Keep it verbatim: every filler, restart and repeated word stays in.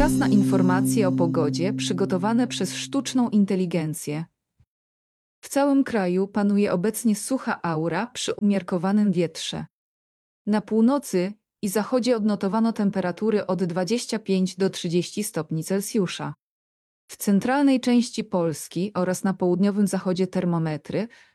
Czas na informacje o pogodzie przygotowane przez sztuczną inteligencję. W całym kraju panuje obecnie sucha aura przy umiarkowanym wietrze. Na północy i zachodzie odnotowano temperatury od dwudziestu pięciu do trzydziestu stopni Celsjusza. W centralnej części Polski oraz na południowym zachodzie termometry